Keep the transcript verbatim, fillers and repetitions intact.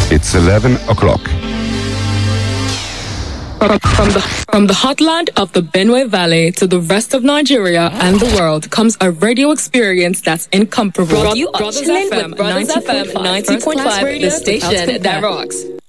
It's eleven o'clock. From the, from the heartland of the Benue Valley to the rest of Nigeria and the world comes a radio experience that's incomparable. You are chilling with Brothers F M ninety point five, the station that rocks.